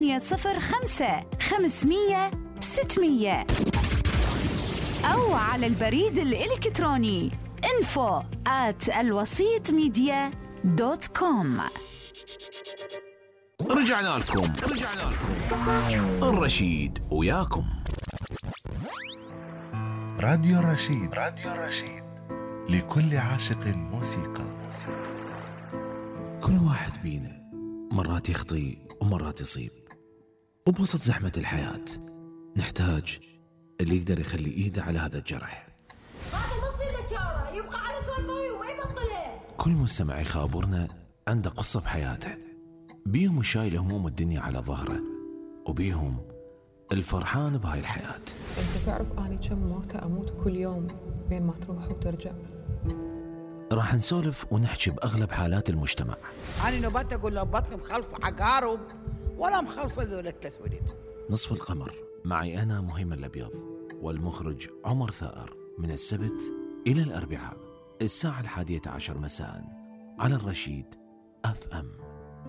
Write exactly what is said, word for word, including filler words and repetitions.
صفر خمسة خمسمية ستمية أو على البريد الإلكتروني info at الوسيط ميديا دوت كوم. رجعنا لكم رجعنا لكم الرشيد وياكم. راديو الرشيد، راديو الرشيد لكل عاشق موسيقى. موسيقى موسيقى. كل واحد بينا مرات يخطي ومرات يصيب، وبوسط زحمة الحياة نحتاج اللي يقدر يخلي إيده على هذا الجرح. هذا نص اللي يبقى على سوالفه وما يبطله. كل مستمع يخابرنا عنده قصة بحياته، بيهم شايل هموم الدنيا على ظهره، وبيهم الفرحان بهاي الحياة. انت تعرف اني كم موتة اموت كل يوم بين ما تروح وترجع. راح نسولف ونحكي بأغلب حالات المجتمع. أنا نبات أقول له بطل مخلف عقارب ولا مخلف ذول التسويد. نصف القمر معي أنا مهيمن الأبيض والمخرج عمر ثائر، من السبت إلى الأربعاء الساعة الحادية عشر مساء على الرشيد أف أم.